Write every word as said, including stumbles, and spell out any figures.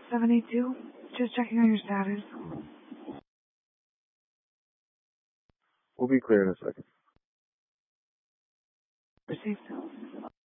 seven eight two. Just checking on your status. We'll be clear in a second. Received.